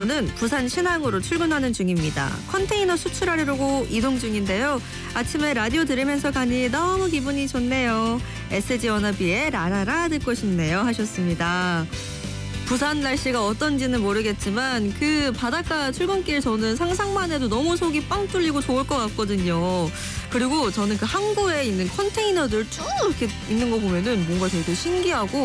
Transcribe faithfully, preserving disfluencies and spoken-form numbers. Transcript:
저는 부산 신항으로 출근하는 중입니다. 컨테이너 수출하려고 이동 중인데요. 아침에 라디오 들으면서 가니 너무 기분이 좋네요. 에스지 워너비의 라라라 듣고 싶네요 하셨습니다. 부산 날씨가 어떤지는 모르겠지만 그 바닷가 출근길 저는 상상만 해도 너무 속이 빵 뚫리고 좋을 것 같거든요. 그리고 저는 그 항구에 있는 컨테이너들 쭉 이렇게 있는 거 보면은 뭔가 되게 신기하고